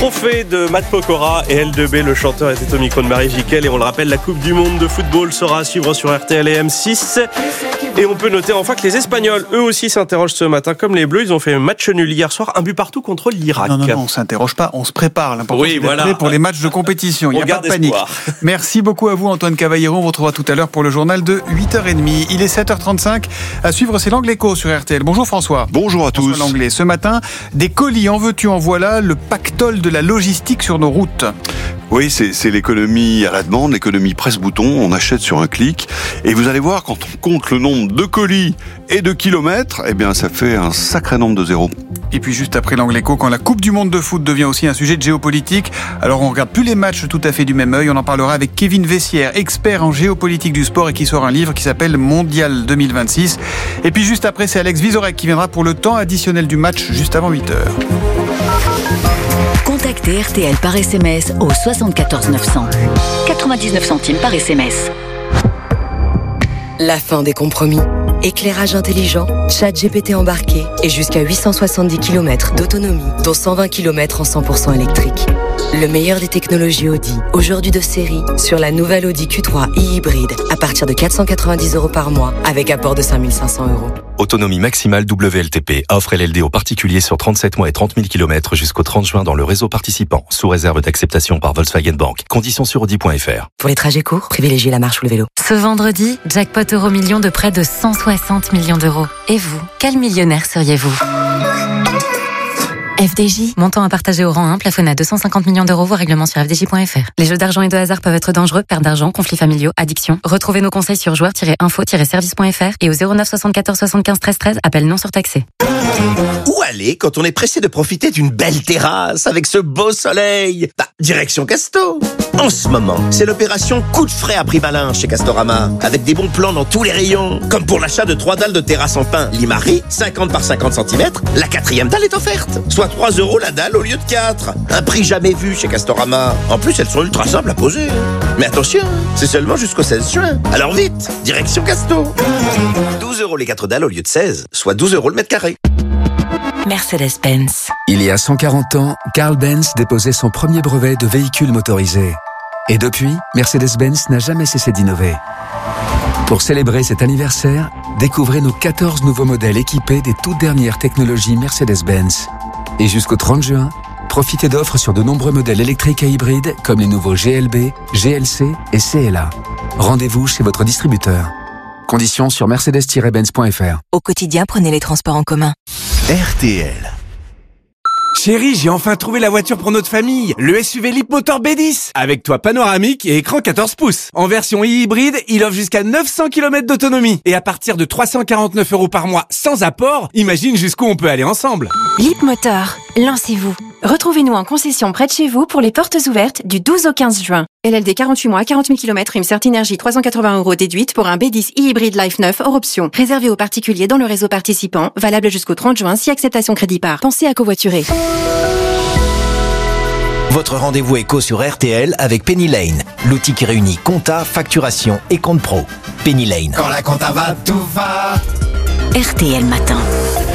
Trophée de Matt Pokora et L2B, le chanteur était au micro de Marie Jiquel. Et on le rappelle, la Coupe du Monde de football sera à suivre sur RTL et M6. Et on peut noter enfin que les Espagnols, eux aussi, s'interrogent ce matin. Comme les Bleus, ils ont fait un match nul hier soir, un but partout contre l'Irak. Non, on s'interroge pas, on se prépare. L'important, c'est d'être prêt pour les matchs de compétition. Il n'y a pas de panique. Merci beaucoup à vous, Antoine Cavallero. On vous retrouvera tout à l'heure pour le journal de 8h30. Il est 7h35. À suivre, c'est l'Angle Écho sur RTL. Bonjour François. Bonjour à tous. François Langlais. Ce matin, des colis en veux-tu en voilà, le pactole de la logistique sur nos routes. Oui, c'est l'économie à la demande, l'économie presse-bouton, on achète sur un clic. Et vous allez voir, quand on compte le nombre de colis et de kilomètres, eh bien ça fait un sacré nombre de zéros. Et puis juste après l'Angle Écho, quand la Coupe du Monde de foot devient aussi un sujet de géopolitique, alors on regarde plus les matchs tout à fait du même œil. On en parlera avec Kevin Vessière, expert en géopolitique du sport et qui sort un livre qui s'appelle Mondial 2026. Et puis juste après, c'est Alex Vizorek qui viendra pour le temps additionnel du match juste avant 8h. Contactez RTL par SMS au 74 900. 99 centimes par SMS. La fin des compromis. Éclairage intelligent, ChatGPT embarqué et jusqu'à 870 km d'autonomie, dont 120 km en 100% électrique. Le meilleur des technologies Audi, aujourd'hui de série, sur la nouvelle Audi Q3 e-hybride à partir de 490 € par mois avec apport de 5 500 €. Autonomie maximale WLTP. Offre LLD aux particuliers sur 37 mois et 30 000 km jusqu'au 30 juin dans le réseau participant, sous réserve d'acceptation par Volkswagen Bank. Conditions sur Audi.fr. Pour les trajets courts, privilégiez la marche ou le vélo. Ce vendredi, jackpot Euro-Million de près de 160 millions d'euros. Et vous, quel millionnaire seriez-vous ? FDJ, montant à partager au rang 1, plafonné à 250 millions d'euros, voire règlement sur fdj.fr. Les jeux d'argent et de hasard peuvent être dangereux, perte d'argent, conflits familiaux, addiction. Retrouvez nos conseils sur joueurs-info-service.fr et au 09 74 75 13 13, appel non surtaxé. Où aller quand on est pressé de profiter d'une belle terrasse avec ce beau soleil ? Direction Casto. En ce moment, c'est l'opération coup de frais à prix malin chez Castorama, avec des bons plans dans tous les rayons. Comme pour l'achat de 3 dalles de terrasse en pin Limari, 50 par 50 cm, la 4e dalle est offerte. Soit 3 € la dalle au lieu de 4. Un prix jamais vu chez Castorama. En plus, elles sont ultra simples à poser. Mais attention, c'est seulement jusqu'au 16 juin. Alors vite, direction Casto. 12 € les 4 dalles au lieu de 16, soit 12 € le mètre carré. Mercedes-Benz. Il y a 140 ans, Carl Benz déposait son premier brevet de véhicule motorisé. Et depuis, Mercedes-Benz n'a jamais cessé d'innover. Pour célébrer cet anniversaire, découvrez nos 14 nouveaux modèles équipés des toutes dernières technologies Mercedes-Benz. Et jusqu'au 30 juin, profitez d'offres sur de nombreux modèles électriques et hybrides comme les nouveaux GLB, GLC et CLA. Rendez-vous chez votre distributeur. Conditions sur mercedes-benz.fr. Au quotidien, prenez les transports en commun. RTL. Chérie, j'ai enfin trouvé la voiture pour notre famille. Le SUV Leapmotor B10. Avec toit panoramique et écran 14 pouces. En version e-hybride, il offre jusqu'à 900 km d'autonomie. Et à partir de 349 € par mois sans apport, imagine jusqu'où on peut aller ensemble. Leapmotor, lancez-vous. Retrouvez-nous en concession près de chez vous pour les portes ouvertes du 12 au 15 juin. LLD 48 mois, 40 000 km, une Certinergie 380 € déduite pour un B10 e-hybride Life 9 hors option. Réservé aux particuliers dans le réseau participant, valable jusqu'au 30 juin si acceptation crédit par. Pensez à covoiturer. Votre rendez-vous éco sur RTL avec Penny Lane, l'outil qui réunit compta, facturation et compte pro. Penny Lane. Quand la compta va, tout va. RTL Matin.